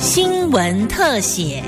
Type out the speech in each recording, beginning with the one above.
新闻特写。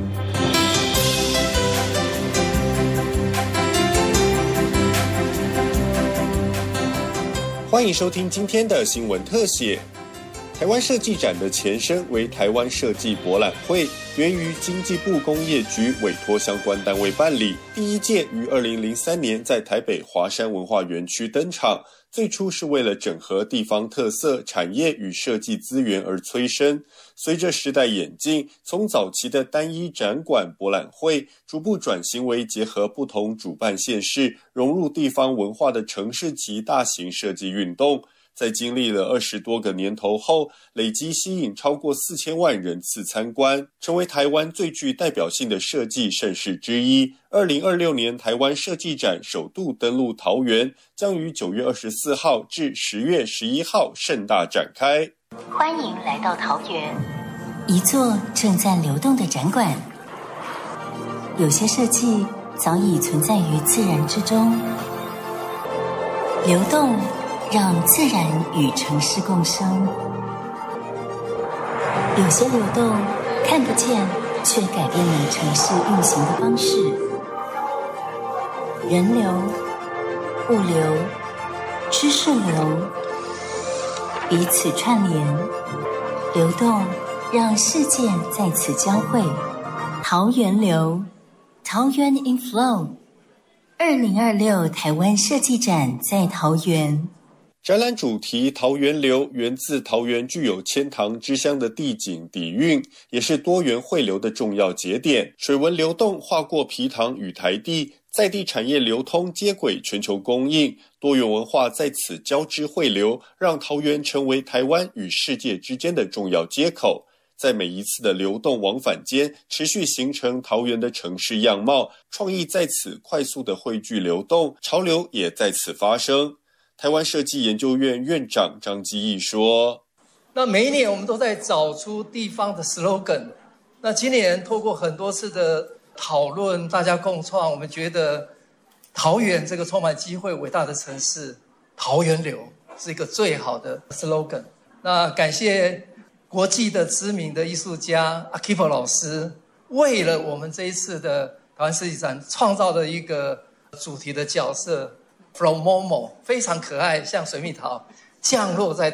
欢迎收听今天的新闻特写。台湾设计展的前身为台湾设计博览会，源于经济部工业局委托相关单位办理。第一届于2003年在台北华山文化园区登场，最初是为了整合地方特色产业与设计资源而催生。随着时代演进，从早期的单一展馆博览会，逐步转型为结合不同主办县市、融入地方文化的城市级大型设计运动。在经历了20多个年头后，累积吸引超过4000万人次参观，成为台湾最具代表性的设计盛事之一。2026年台湾设计展首度登陆桃园，将于9月24号至10月11号盛大展开。 欢迎来到桃园， 一座正在流动的展馆。有些设计早已存在于自然之中，流动让自然与城市共生。有些流动看不见，却改变了城市运行的方式。人流、物流、知识流彼此串联，流动让世界在此交汇。桃园流，桃园 in flow。2026台湾设计展在桃园。 展览主题桃园流源自桃园具有千塘之乡的地景底蕴，也是多元汇流的重要节点。水文流动划过皮塘与台地，在地产业流通接轨全球供应，多元文化在此交织汇流，让桃园成为台湾与世界之间的重要接口。在每一次的流动往返间，持续形成桃园的城市样貌，创意在此快速的汇聚流动，潮流也在此发生。台湾设计研究院院长张基义说， 那每一年我们都在找出地方的 slogan， 那今年透过很多次的讨论，大家共创，我们觉得桃园这个充满机会伟大的城市，桃园流是一个最好的 slogan。 那感谢国际的知名的艺术家 Akipo 老师，为了我们这一次的台湾设计展创造了一个主题的角色From Momo， 非常可爱，像水蜜桃降落在